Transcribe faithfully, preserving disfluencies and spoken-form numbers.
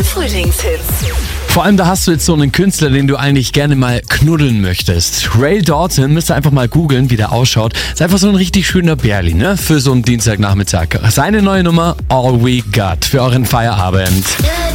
Frühlingshits. Vor allem, da hast du jetzt so einen Künstler, den du eigentlich gerne mal knuddeln möchtest. Ray Dalton, müsst ihr einfach mal googeln, wie der ausschaut. Ist einfach so ein richtig schöner Bärli, ne? Für so einen Dienstagnachmittag. Seine neue Nummer, All We Got, für euren Feierabend.